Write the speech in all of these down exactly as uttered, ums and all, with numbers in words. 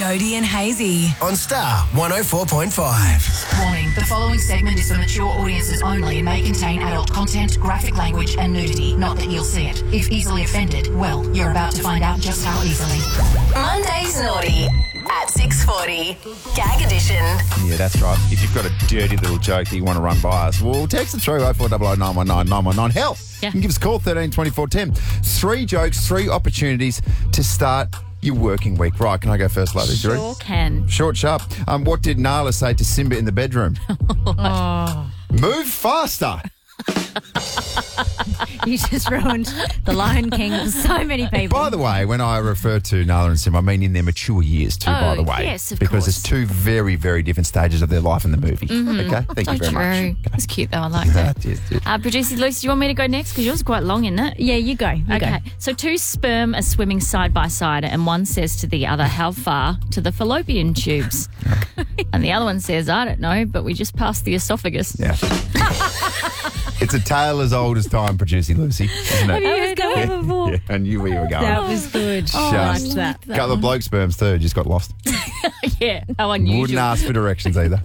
Jody and Hazy on Star one oh four point five. Warning, the following segment is for mature audiences only and may contain adult content, graphic language and nudity. Not that you'll see it. If easily offended, well, you're about to find out just how easily. Monday's Naughty at six forty. Gag edition. Yeah, that's right. If you've got a dirty little joke that you want to run by us, well, text it through oh four oh oh nine one nine nine one nine. Hell, Yeah. you can give us a call, thirteen twenty-four ten. Three jokes, three opportunities to start your working week. Right, can I go first, ladies? Sure can. Short, sharp. Um, what did Nala say to Simba in the bedroom? Oh. Move faster. You just ruined The Lion King for so many people. By the way, when I refer to Nala and Simba, I mean in their mature years too, Oh, by the way. yes, of because course. it's two very, very different stages of their life in the movie. Okay? Thank So you very true. much. It's cute though. I like that. Yes, yes. Uh, producer Lucy, do you want me to go next? Because yours is quite long, isn't it? Yeah, you go. You Okay. go. So two sperm are swimming side by side, and one says to the other, "How far to the fallopian tubes?" And the other one says, "I don't know, but we just passed the esophagus." Yeah. It's a tale as old as time, producing Lucy, isn't it? Have you heard that one before? Yeah, I knew where you were going. That was good. Just I liked that. a couple of bloke sperms too, just got lost. Yeah, how unusual. Wouldn't ask for directions either.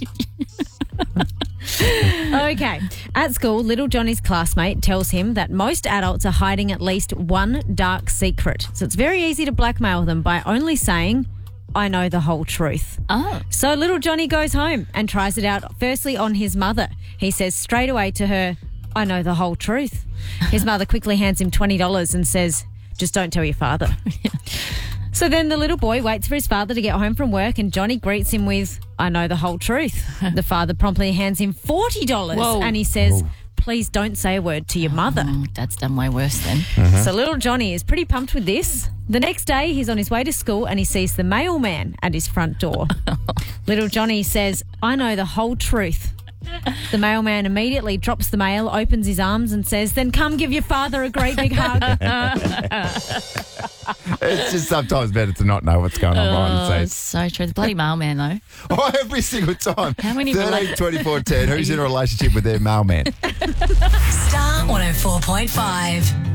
Okay. At school, little Johnny's classmate tells him that most adults are hiding at least one dark secret. So it's very easy to blackmail them by only saying, "I know the whole truth." Oh. So little Johnny goes home and tries it out firstly on his mother. He says straight away to her, "I know the whole truth." His mother quickly hands him twenty dollars and says, "Just don't tell your father." So then the little boy waits for his father to get home from work and Johnny greets him with, "I know the whole truth." The father promptly hands him forty dollars Whoa. and he says, "Please don't say a word to your mother." Oh, Dad's done way worse then. So little Johnny is pretty pumped with this. The next day, he's on his way to school and he sees the mailman at his front door. Little Johnny says, "I know the whole truth." The mailman immediately drops the mail, opens his arms and says, "Then come give your father a great big hug." It's just sometimes better to not know what's going on behind Oh, the it's scenes. so true. The bloody mailman, though. Oh, every single time. How many thirteen rela- twenty-four ten. Who's in a relationship with their mailman? Star one oh four point five.